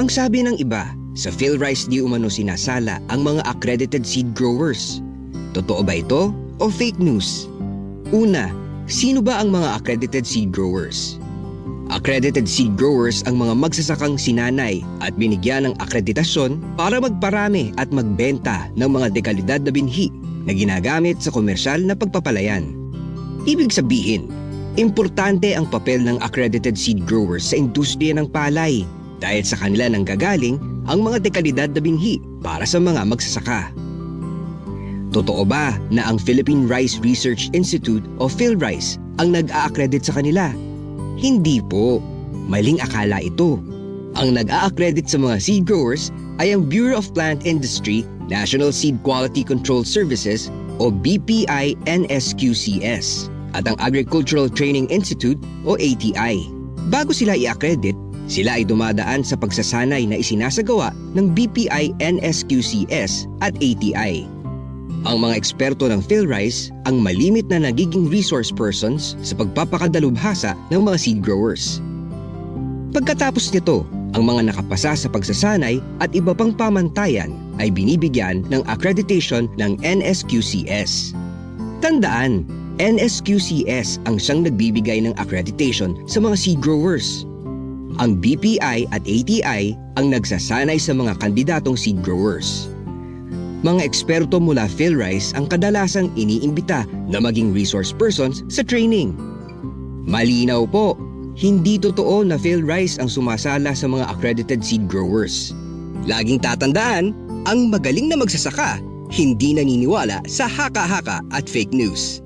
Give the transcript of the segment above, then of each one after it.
Ang sabi ng iba, sa PhilRice di umano sinasala ang mga accredited seed growers. Totoo ba ito o fake news? Una, sino ba ang mga accredited seed growers? Accredited seed growers ang mga magsasakang sinanay at binigyan ng akreditasyon para magparami at magbenta ng mga dekalidad na binhi na ginagamit sa komersyal na pagpapalayan. Ibig sabihin, importante ang papel ng accredited seed growers sa industriya ng palay dahil sa kanila nang gagaling ang mga dekalidad na binhi para sa mga magsasaka. Totoo ba na ang Philippine Rice Research Institute o PhilRice ang nag-a-accredit sa kanila? Hindi po. Maling akala ito. Ang nag-a-accredit sa mga seed growers ay ang Bureau of Plant Industry National Seed Quality Control Services o BPI-NSQCS at ang Agricultural Training Institute o ATI. Bago sila i-accredit, sila ay dumadaan sa pagsasanay na isinasagawa ng BPI-NSQCS at ATI. Ang mga eksperto ng PhilRice ang malimit na nagiging resource persons sa pagpapakadalubhasa ng mga seed growers. Pagkatapos nito, ang mga nakapasa sa pagsasanay at iba pang pamantayan ay binibigyan ng accreditation ng NSQCS. Tandaan, NSQCS ang siyang nagbibigay ng accreditation sa mga seed growers. Ang BPI at ATI ang nagsasanay sa mga kandidatong seed growers. Mga eksperto mula PhilRice ang kadalasang iniimbita na maging resource persons sa training. Malinaw po, hindi totoo na PhilRice ang sumasala sa mga accredited seed growers. Laging tatandaan, ang magaling na magsasaka, hindi naniniwala sa haka-haka at fake news.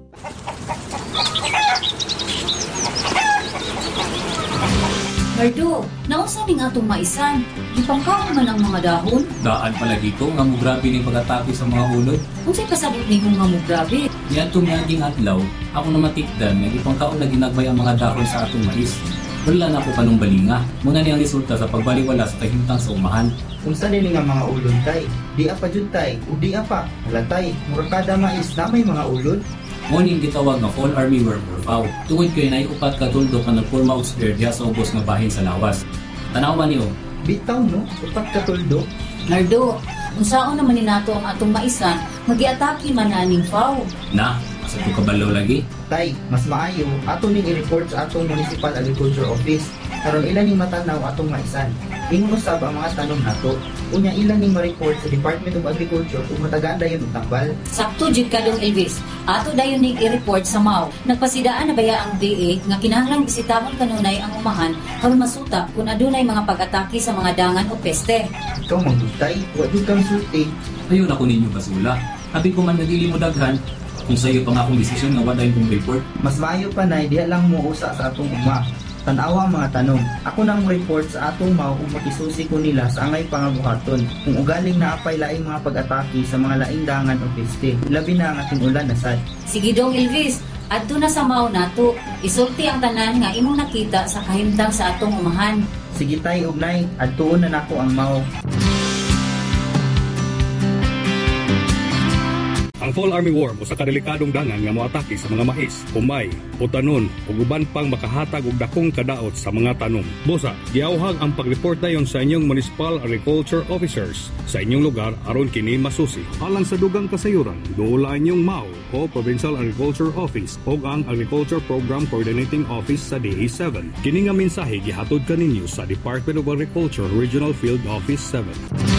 Mardo, naunsa ning atong maisan? Gipangkaon man ang mga dahon? Daan palagi ko nga mo grabe ning pag-atake sa mga ulod. Unsay pasabot nimo nga mo grabe? Yan tumiyaging adlaw, ako na matikdan nga gipangkaon na ginagbay ang mga dahon sa atong mais. Wala na ako kanong balinga. Muna ni ang resulta sa pagbaliwala sa kahimtang sa umahan. Unsa nini nga mga ulod tay? Di apa jud tay, udi apa? Latay, murag kada mais na may mga ulod. Morning gitawag nga fall armyworm or FAW. Tungod kay nay upat ka tuldok nga nagporma og spear diha sa ubos nga bahin sa lawas. Tanaw man niyo. Bitaw no, upat ka tuldok. Mardo, unsaon naman ni nato ang atong maisan nga giatake man na ning FAW? Na, asa to kabalo lagi? Tay, mas maayo ato ning i-report sa atong Municipal Agriculture Office karon ila ning matanaw atong maisan. Ingon usab ang mga tanom nato. Unya ila ning ma-report sa Department of Agriculture kung matagaan dayon og tambal. Sakto jud ka dong Elvis. Ato dayon ning i-report sa MAO. Nagpasidaan na baya ang DA nga kinahanglan bisitahon kanunay ang umahan aron masuta kung adunay mga pag-atake sa mga dangan o peste. Ikaw manggutay, wa jud kang sulti. Ayun ako ninyo basula. Abi ko man nagili mo daghan. Kung sa'yo pa nga akong desisyon nga wala yung report. Mas maayo pa na diha lang mo usa sa atong uma. Tanawa ang mga tanong. Ako nang report sa atong mao kung makisusi ko nila sa angay pangabuhaton. Kung ugaling na apay laing mga pag-atake sa mga laing dangan o peste. Labi na ang ating ulan na sad. Sige dong Elvis, adto na sa MAO nato. Isulti ang tanan nga imong nakita sa kahimtang sa atong umahan. Sige tay ugnay, adtuon na nako ang mao. Ang fall armyworm usa ka delikadong dangan nga moatake sa mga mais, humay, putanon ug uban pang makahatag og dakong kadaot sa mga tanom. Busa, giauhag ang pag-report dayon sa inyong municipal agriculture officers sa inyong lugar aron kini masusi. Alang sa dugang kasayuran, duula inyong MAO o Provincial Agriculture Office ug ang Agriculture Program Coordinating Office sa DA7. Kini nga mensahe gihatod kaninyo sa Department of Agriculture Regional Field Office 7.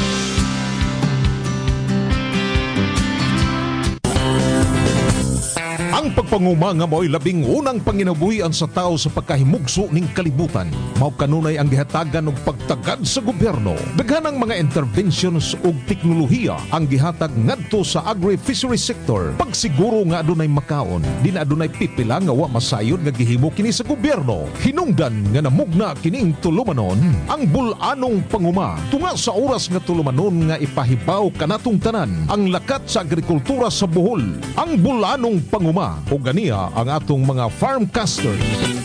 Ang pagpanguma nga mo'y labing unang panginabuhian sa tao sa pagkahimugso ning kalibutan. Mao kanunay ang gihatagan og pagtagad sa gobyerno. Daghan ang mga interventions ug teknolohiya ang gihatag ngadto sa agri-fishery sector. Pagsiguro nga adunay makaon, di na adunay pipila nga wa masayod nga gihimo kini sa gobyerno. Hinungdan nga namugna kining tulumanon ang bulanong panguma. Tunga sa oras nga tulumanon nga ipahibaw kanatong tanan ang lakat sa agrikultura sa Bohol. Ang bulanong panguma o ganiya ang atong mga farmcasters.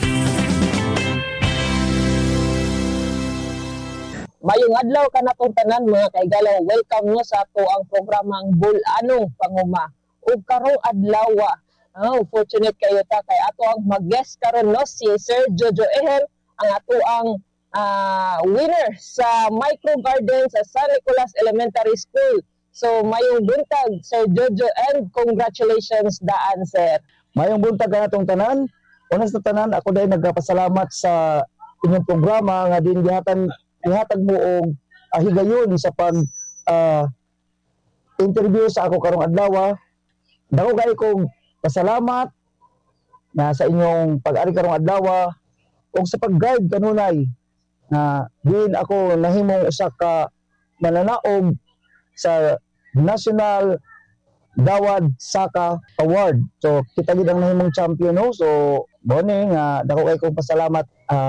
Mayong adlaw ka natong tanan mga kaigalaw. Welcome nyo sa ato ang programang Bulanong Panguma. Ug karong adlaw, fortunate kayo ta kay ato ang mag-guest karon no si Sir Jojo Eher, ang ato ang winner sa micro garden sa San Nicolas Elementary School. So mayong buntag Sir Jojo and congratulations daan sir. Mayong buntag ka natong tanan. Una sa tanan, ako dahil nagpasalamat sa inyong programa nga din gihatag mo og higayon sa pag interview sa ako karong adlaw. Dako kay kong pasalamat na sa inyong pag-ari karong adlaw ug sa pag-guide kanunay na din ako nahimong usa ka mananaog sa National Dawad Saka Award. So kita gid ang nahimong champion no. So boni nga dako kay kong pasalamat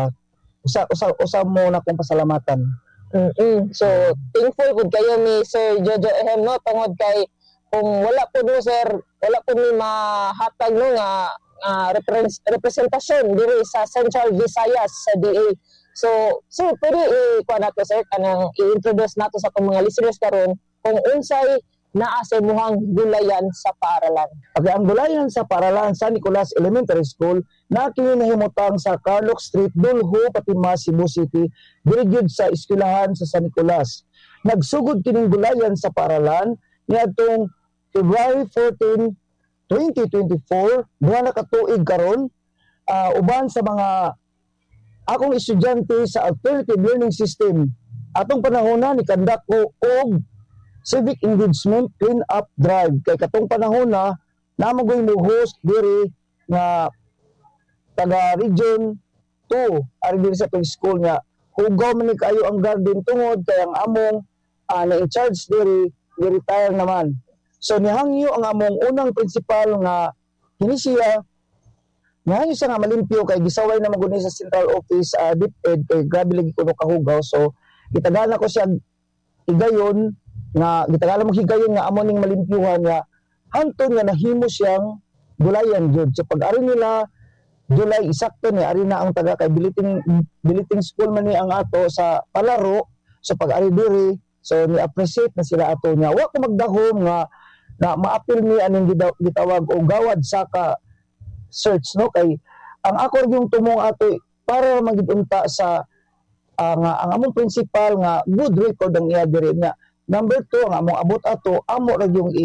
usa mo na kong pasalamatan. So thankful pud kayo ni Sir Jojo Ehem no tungod kay kung wala po no sir, wala po ni mahatag no nga representasyon diri sa Central Visayas sa DA. So pwede ikuha nato sir kanang i-introduce nato sa atong mga listeners karon kung unsay naa sa imuhang gulayan sa paaralan. Okay, ang gulayan sa paaralan sa Nicolas Elementary School na kini nahimutang sa Carlock Street, Dulho, Patima, Cebu City, diri gyud sa eskwelahan sa San Nicolas. Nagsugod kining gulayan sa paaralan niadtong February 14, 2024, duha na ka tuig karon, uban sa mga akong estudyante sa alternative learning system. Atong panahona ni kandak ko og civic engagement clean up drive kay katong panahon na namagoy mo host diri nga taga region 2 ari diri sa tong school nga hugaw man ni kayo ang garden tungod kay ang among na in charge diri retire naman. So nihangyo ang among unang principal nga kini siya nihangyo siya nga malimpyo kay gisaway na maguni sa central office DepEd kay grabe lagi kuno kahugaw. So gitagana ko siya igayon nga gitagala mo higayon nga amo ning malimpyuhan nga hantod nga nahimo siyang gulayan jud. So pag-ari nila July isakto ni ari na ang taga kay biliting school man ni ang ato sa palaro. So pag-ari diri so ni appreciate na sila ato nya. Wa ko magdahom nga na maapil ni aning gitawag og gawad saka search no kay ang ako yung tumong ato para magidunta sa nga ang among principal nga good record ang iya diri nya. Number 2, ang among abot ato, amo ra yung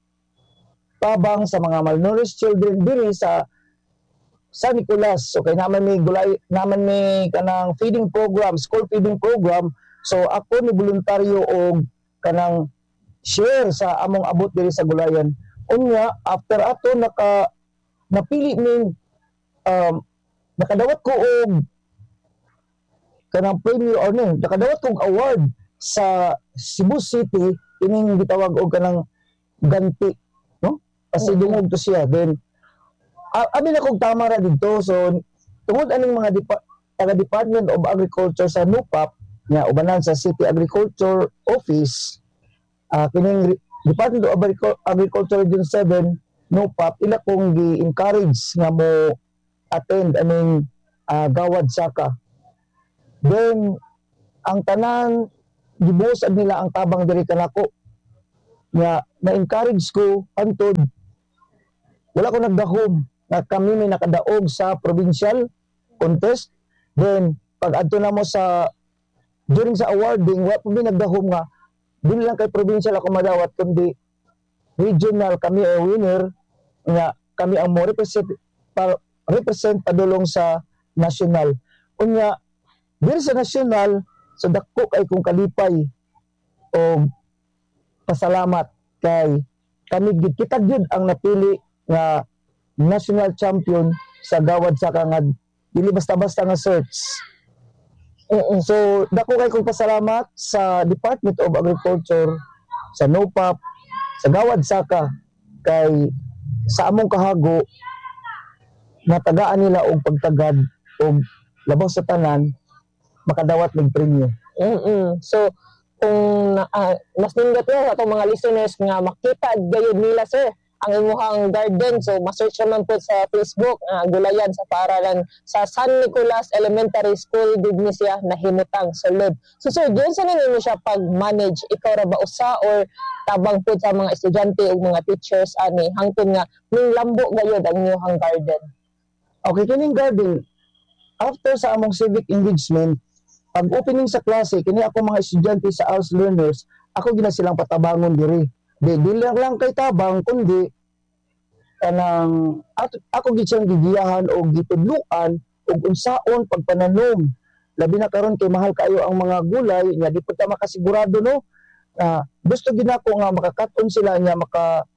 tabang sa mga malnourished children diri sa San Nicolas. So kay naman may kanang feeding program, school feeding program. So ako ni voluntaryo og kanang share sa among abot diri sa gulayan. Unya after ato napili ning nakadawat ko og kanang premium or nakadawat ko og award sa Cebu City ining gitawag og kanang ganti no kasi dungog to siya then abi na kog tama ra didto. So tungod aning mga taga Department of Agriculture sa NUPAP nya ubanan sa City Agriculture Office kining Department of Agriculture Region 7 NUPAP ila kong gi-encourage nga mo attend aning gawad saka. Then ang tanan gibuhos nila ang tabang diri kanako nga na-encourage ko antod wala ko nagdahom nga kami may nakadaog sa provincial contest. Then pag adto na mo sa during sa awarding wa pa mi nagdahom nga dili lang kay provincial ako madawat kundi regional kami ay winner nga kami ang mo represent padulong sa national. Unya diri sa national so dako kay kung kalipay o pasalamat kay kami kita gyud ang napili nga national champion sa gawad saka nga dili basta-basta nga search. So dako kay kung pasalamat sa Department of Agriculture, sa NUPAP, sa gawad saka kay sa among kahago natagaan nila og pagtagad og labaw sa tanan makadawat ng premyo. So kung mas nindot mo sa itong mga listeners nga makita gayud nila sir ang imuhang garden, so ma-search naman po sa Facebook gulayan sa paaralan sa San Nicolas Elementary School digni siya nahimutang sulod. So sir, diyan sa ninyo siya pag-manage, ikaw ra ba usa or tabang po sa mga estudyante o mga teachers ani hangtod nga ning lambo gayud ang imuhang garden? Okay, kining garden after sa among civic engagement pag opening sa klase kini ako mga estudyante sa ALS learners, ako gina silang patabangon diri. Di lang kay tabang kundi kanang ako gid siyang gigiyahan o gitudluan og unsaon pagpananom. Labi na karon kay mahal kayo ang mga gulay, nga di pud ta makasigurado no. Gusto gid nako nga makakat-on sila nga